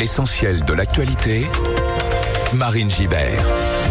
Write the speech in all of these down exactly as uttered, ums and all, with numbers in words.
L'essentiel de l'actualité, Marine Gibert.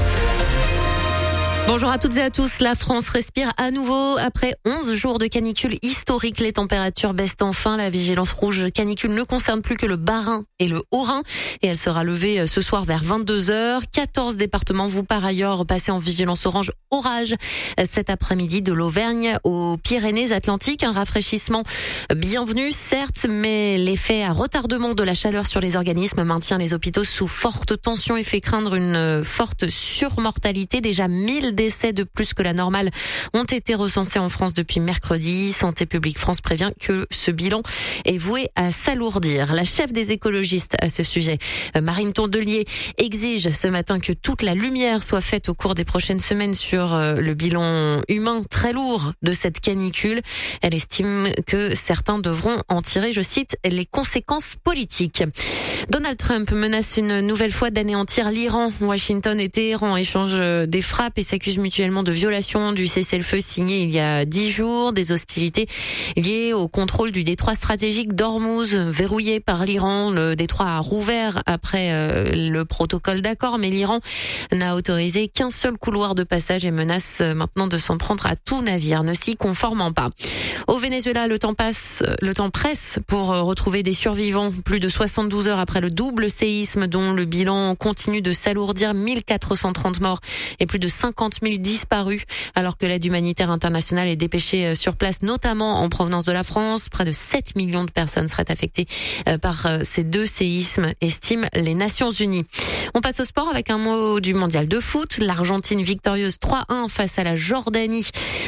Bonjour à toutes et à tous. La France respire à nouveau. Après onze jours de canicule historique, les températures baissent enfin. La vigilance rouge canicule ne concerne plus que le Bas-Rhin et le Haut-Rhin. Et elle sera levée ce soir vers vingt-deux heures. quatorze départements vont par ailleurs passer en vigilance orange orage cet après-midi, de l'Auvergne aux Pyrénées-Atlantiques. Un rafraîchissement bienvenu, certes, mais l'effet à retardement de la chaleur sur les organismes maintient les hôpitaux sous forte tension et fait craindre une forte surmortalité. Déjà mille décès de plus que la normale ont été recensés en France depuis mercredi. Santé publique France prévient que ce bilan est voué à s'alourdir. La chef des écologistes à ce sujet, Marine Tondelier, exige ce matin que toute la lumière soit faite au cours des prochaines semaines sur le bilan humain très lourd de cette canicule. Elle estime que certains devront en tirer, je cite, les conséquences politiques. Donald Trump menace une nouvelle fois d'anéantir l'Iran. Washington et Téhéran échangent des frappes et s'accusent mutuellement de violation du cessez-le-feu signé il y a dix jours. Des hostilités liées au contrôle du détroit stratégique d'Ormuz, verrouillé par l'Iran. Le détroit a rouvert après euh, le protocole d'accord, mais l'Iran n'a autorisé qu'un seul couloir de passage et menace maintenant de s'en prendre à tout navire, ne s'y conformant pas. Au Venezuela, le temps passe, le temps presse pour retrouver des survivants. Plus de soixante-douze heures après le double séisme dont le bilan continue de s'alourdir, mille quatre cent trente morts et plus de cinquante mille disparus, alors que l'aide humanitaire internationale est dépêchée sur place, notamment en provenance de la France. Près de sept millions de personnes seraient affectées par ces deux séismes, estiment les Nations Unies. On passe au sport avec un mot du mondial de foot. L'Argentine victorieuse trois un face à la Jordanie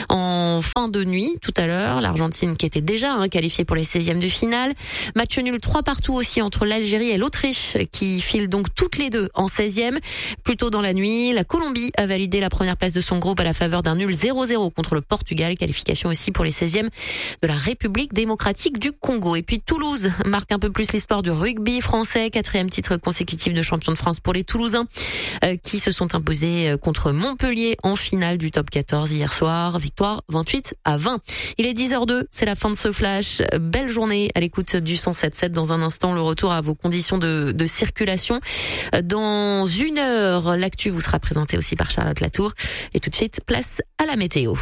en fin de nuit tout à l'heure. L'Argentine qui était déjà hein, qualifiée pour les seizièmes de finale. Match nul trois partout aussi entre l'Algérie et l'Autriche qui filent donc toutes les deux en seizième. Plus tôt dans la nuit, la Colombie a validé la première place de son groupe à la faveur d'un nul zéro zéro contre le Portugal. Qualification aussi pour les seizièmes de la République démocratique du Congo. Et puis Toulouse marque un peu plus l'histoire du rugby français. Quatrième titre consécutif de champion de France pour les Toulousains euh, qui se sont imposés contre Montpellier en finale du top quatorze hier soir. Victoire vingt-huit à vingt. Il est dix heures deux, c'est la fin de ce flash. Belle journée à l'écoute du cent sept sept. Dans un instant, le retour à vos conditions de, de circulation. Dans une heure, l'actu vous sera présenté aussi par Charlotte Latour. Et tout de suite, place à la météo.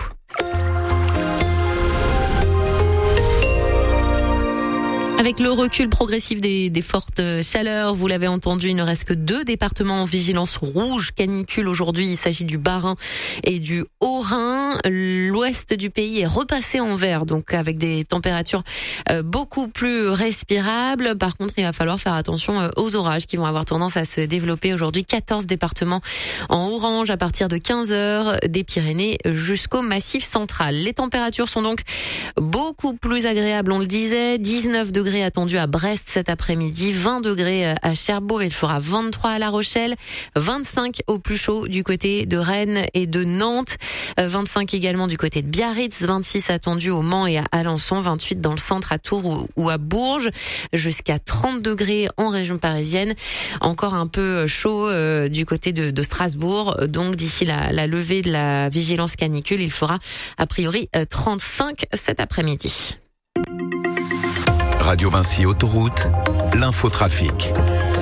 Avec le recul progressif des, des fortes chaleurs, vous l'avez entendu, il ne reste que deux départements en vigilance rouge canicule aujourd'hui. Il s'agit du Bas-Rhin et du Haut-Rhin. L'ouest du pays est repassé en vert, donc avec des températures euh, beaucoup plus respirables. Par contre, il va falloir faire attention euh, aux orages qui vont avoir tendance à se développer aujourd'hui. quatorze départements en orange à partir de quinze heures, des Pyrénées jusqu'au Massif central. Les températures sont donc beaucoup plus agréables, on le disait. dix-neuf degrés attendu à Brest cet après-midi, vingt degrés à Cherbourg, il fera vingt-trois à La Rochelle, vingt-cinq au plus chaud du côté de Rennes et de Nantes, vingt-cinq également du côté de Biarritz, vingt-six attendu au Mans et à Alençon, vingt-huit dans le centre à Tours ou, ou à Bourges, jusqu'à trente degrés en région parisienne, encore un peu chaud euh, du côté de, de Strasbourg, donc d'ici la, la levée de la vigilance canicule, il fera a priori trente-cinq cet après-midi. Radio Vinci Autoroute, l'infotrafic.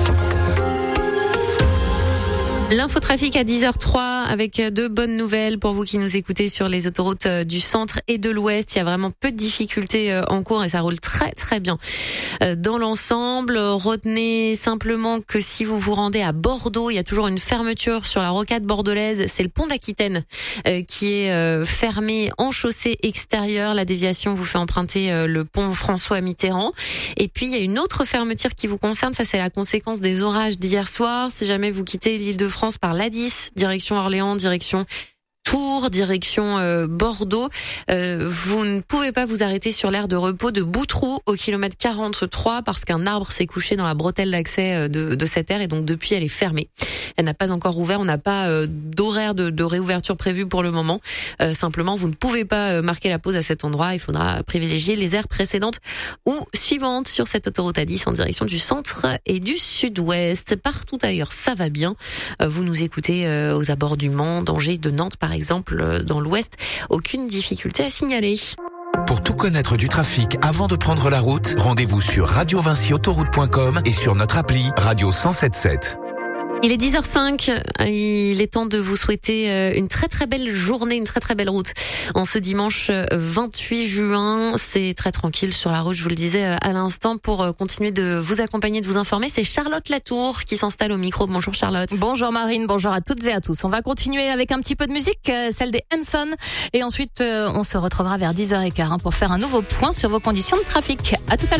L'infotrafic à dix heures trois avec de bonnes nouvelles pour vous qui nous écoutez sur les autoroutes du centre et de l'ouest. Il y a vraiment peu de difficultés en cours et ça roule très très bien. Dans l'ensemble, retenez simplement que si vous vous rendez à Bordeaux, il y a toujours une fermeture sur la rocade bordelaise. C'est le pont d'Aquitaine qui est fermé en chaussée extérieure. La déviation vous fait emprunter le pont François Mitterrand. Et puis il y a une autre fermeture qui vous concerne. Ça, c'est la conséquence des orages d'hier soir. Si jamais vous quittez l'Île-de-France par l'A dix, direction Orléans, direction Tours, direction euh, Bordeaux. Euh, vous ne pouvez pas vous arrêter sur l'aire de repos de Boutroux au kilomètre quarante-trois parce qu'un arbre s'est couché dans la bretelle d'accès de, de cette aire et donc depuis elle est fermée. Elle n'a pas encore ouvert, on n'a pas euh, d'horaire de, de réouverture prévu pour le moment. Euh, simplement, vous ne pouvez pas euh, marquer la pause à cet endroit. Il faudra privilégier les aires précédentes ou suivantes sur cette autoroute A dix en direction du centre et du sud-ouest. Partout ailleurs, ça va bien. Euh, vous nous écoutez euh, aux abords du Mans, d'Angers, de Nantes par exemple, euh, dans l'ouest. Aucune difficulté à signaler. Pour tout connaître du trafic avant de prendre la route, rendez-vous sur radio vinci autoroute point com et sur notre appli Radio cent sept sept. Il est dix heures cinq, il est temps de vous souhaiter une très très belle journée, une très très belle route. En ce dimanche vingt-huit juin, c'est très tranquille sur la route, je vous le disais à l'instant. Pour continuer de vous accompagner, de vous informer, c'est Charlotte Latour qui s'installe au micro. Bonjour Charlotte. Bonjour Marine, bonjour à toutes et à tous. On va continuer avec un petit peu de musique, celle des Hanson. Et ensuite, on se retrouvera vers dix heures quinze pour faire un nouveau point sur vos conditions de trafic. À tout à l'heure.